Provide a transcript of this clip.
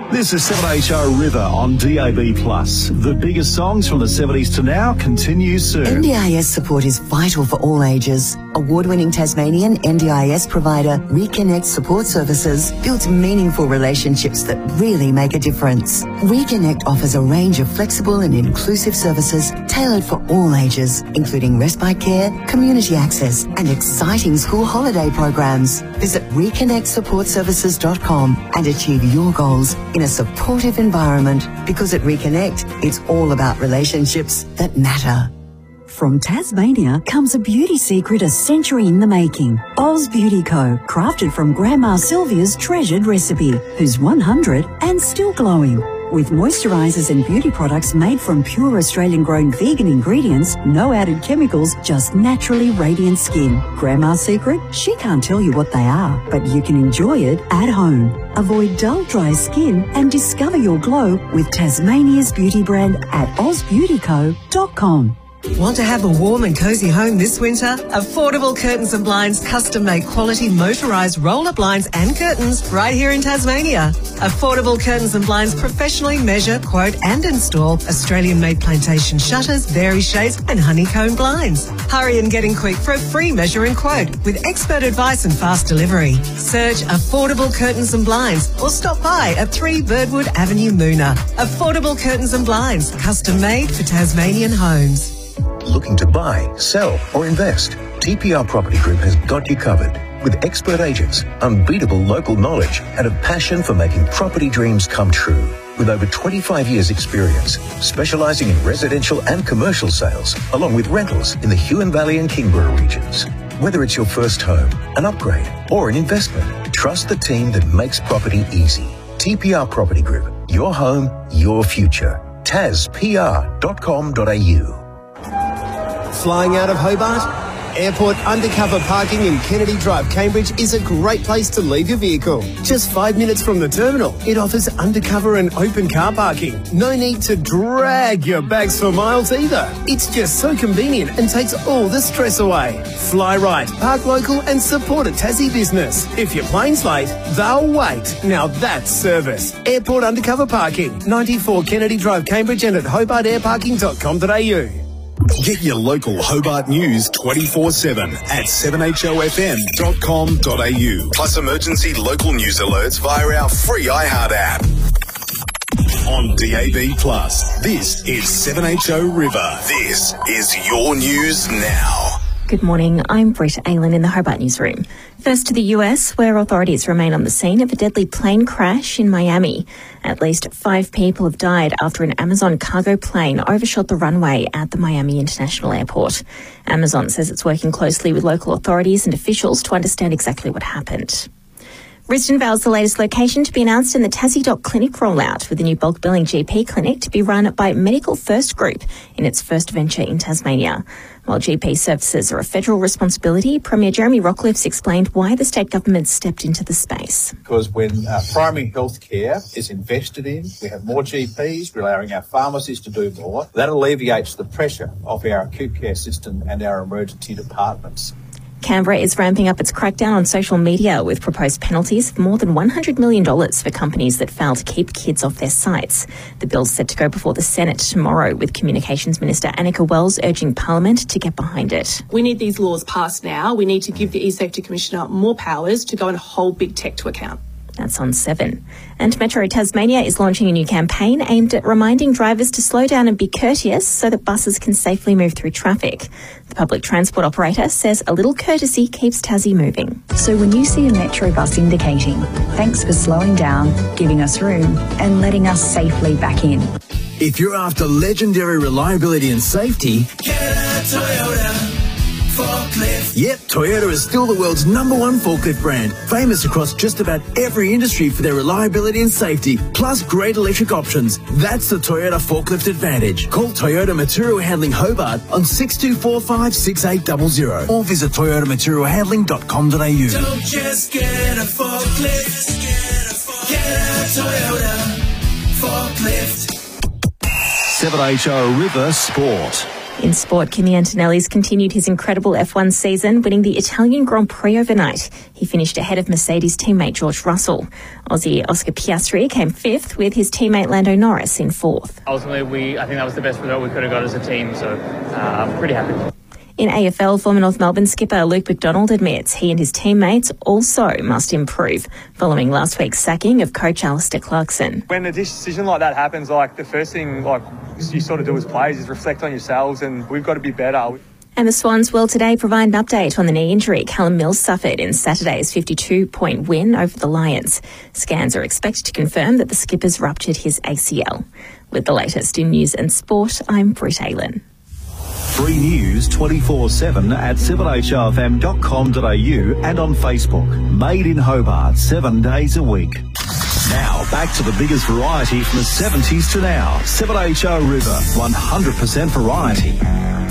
This is 7HO River on DAB+. The biggest songs from the 70s to now continue soon. NDIS support is vital for all ages. Award-winning Tasmanian NDIS provider Reconnect Support Services builds meaningful relationships that really make a difference. Reconnect offers a range of flexible and inclusive services tailored for all ages, including respite care, community access, and exciting school holiday programs. Visit reconnectsupportservices.com and achieve your goals in a supportive environment, because at Reconnect, it's all about relationships that matter. From Tasmania comes a beauty secret a century in the making. Oz Beauty Co, crafted from Grandma Sylvia's treasured recipe, who's 100 and still glowing. With moisturisers and beauty products made from pure Australian-grown vegan ingredients, no added chemicals, just naturally radiant skin. Grandma's secret? She can't tell you what they are, but you can enjoy it at home. Avoid dull, dry skin and discover your glow with Tasmania's beauty brand at ozbeautyco.com. Want to have a warm and cosy home this winter? Affordable Curtains and Blinds custom-made quality motorised roller blinds and curtains right here in Tasmania. Affordable Curtains and Blinds professionally measure, quote and install Australian-made plantation shutters, vary shades and honeycomb blinds. Hurry and get in quick for a free measure and quote with expert advice and fast delivery. Search Affordable Curtains and Blinds or stop by at 3 Birdwood Avenue, Moona. Affordable Curtains and Blinds, custom-made for Tasmanian homes. Looking to buy, sell or invest? TPR Property Group has got you covered. With expert agents, unbeatable local knowledge and a passion for making property dreams come true. With over 25 years experience, specialising in residential and commercial sales, along with rentals in the Huon Valley and Kingborough regions. Whether it's your first home, an upgrade or an investment, trust the team that makes property easy. TPR Property Group, your home, your future. tazpr.com.au. Flying out of Hobart? Airport undercover parking in Kennedy Drive, Cambridge is a great place to leave your vehicle. Just 5 minutes from the terminal, it offers undercover and open car parking. No need to drag your bags for miles either. It's just so convenient and takes all the stress away. Fly right, park local and support a Tassie business. If your plane's late, they'll wait. Now that's service. Airport undercover parking, 94 Kennedy Drive, Cambridge and at hobartairparking.com.au. Get your local Hobart news 24/7 at 7hofm.com.au. Plus emergency local news alerts via our free iHeart app. On DAB+, this is 7HO River. This is your news now. Good morning, I'm Britta Aylan in the Hobart newsroom. First to the US, where authorities remain on the scene of a deadly plane crash in Miami. At least 5 people have died after an Amazon cargo plane overshot the runway at the Miami International Airport. Amazon says it's working closely with local authorities and officials to understand exactly what happened. Risdon Vale's the latest location to be announced in the Tassie.Clinic rollout, with a new bulk billing GP clinic to be run by Medical First Group in its first venture in Tasmania. While GP services are a federal responsibility, Premier Jeremy Rockliff's explained why the state government stepped into the space. Because when primary health care is invested in, we have more GPs, we're allowing our pharmacists to do more. That alleviates the pressure of our acute care system and our emergency departments. Canberra is ramping up its crackdown on social media with proposed penalties of more than $100 million for companies that fail to keep kids off their sites. The bill's set to go before the Senate tomorrow, with Communications Minister Annika Wells urging Parliament to get behind it. We need these laws passed now. We need to give the eSafety Commissioner more powers to go and hold big tech to account. That's on 7. And Metro Tasmania is launching a new campaign aimed at reminding drivers to slow down and be courteous so that buses can safely move through traffic. The public transport operator says a little courtesy keeps Tassie moving. So when you see a Metro bus indicating, thanks for slowing down, giving us room and letting us safely back in. If you're after legendary reliability and safety, get a Toyota forklift. Yep, Toyota is still the world's #1 forklift brand, famous across just about every industry for their reliability and safety, plus great electric options. That's the Toyota Forklift Advantage. Call Toyota Material Handling Hobart on 6245 6800 or visit toyotamaterialhandling.com.au. Don't just get a forklift, get a Toyota forklift. 7HO River Sport. In sport, Kimi Antonelli's continued his incredible F1 season, winning the Italian Grand Prix overnight. He finished ahead of Mercedes teammate George Russell. Aussie Oscar Piastri came fifth, with his teammate Lando Norris in fourth. Ultimately, I think that was the best result we could have got as a team, so I'm pretty happy. In AFL, former North Melbourne skipper Luke McDonald admits he and his teammates also must improve, following last week's sacking of coach Alistair Clarkson. When a decision like that happens, the first thing you sort of do as players is reflect on yourselves, and we've got to be better. And the Swans will today provide an update on the knee injury Callum Mills suffered in Saturday's 52-point win over the Lions. Scans are expected to confirm that the skipper's ruptured his ACL. With the latest in news and sport, I'm Britt Aylen. Free news 24/7 at 7hrfm.com.au and on Facebook. Made in Hobart 7 days a week. Now back to the biggest variety from the 70s to now. 7HO River, 100% variety.